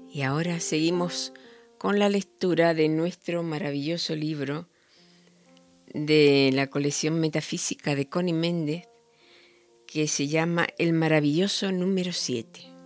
Y ahora seguimos con la lectura de nuestro maravilloso libro de la colección metafísica de Connie Méndez, que se llama El maravilloso número 7.